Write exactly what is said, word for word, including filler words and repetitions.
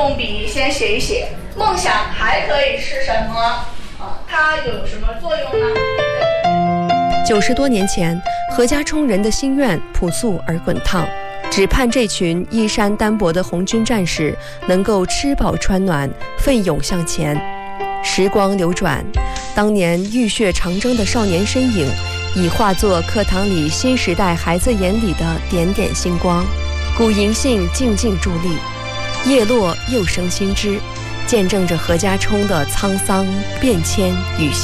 动笔先写一写，梦想还可以是什么啊？它有什么作用呢？ 九十多年前，何家冲人的心愿朴素而滚烫，只盼这群衣衫单薄的红军战士能够吃饱穿暖，奋勇向前。时光流转，当年浴血长征的少年身影，已化作课堂里新时代孩子眼里的点点星光。古银杏静静伫立，叶落又生新枝，见证着何家冲的沧桑变迁与